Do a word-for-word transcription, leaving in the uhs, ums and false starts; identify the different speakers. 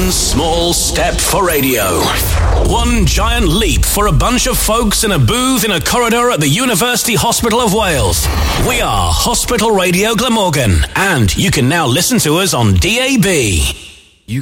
Speaker 1: One small step for radio. One giant leap for a bunch of folks in a booth in a corridor at the University Hospital of Wales. We are Hospital Radio Glamorgan, and you can now listen to us on D A B.